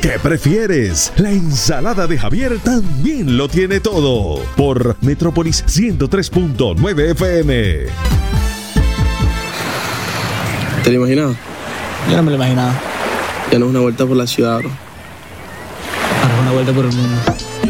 ¿Qué prefieres? La ensalada de Javier también lo tiene todo. Por Metrópolis 103.9 FM. ¿Te lo imaginabas? Yo no me lo imaginaba. Ya no es una vuelta por la ciudad, bro. Ahora es una vuelta por el mundo.